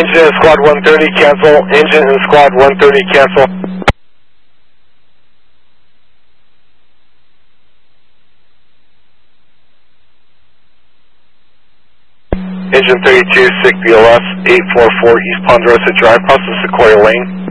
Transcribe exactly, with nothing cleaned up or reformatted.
engine in squad one thirty, cancel. Engine in squad one thirty, cancel. Engine thirty-two, S I C B L S, eight four four East Ponderosa Drive, cross the Sequoia Lane.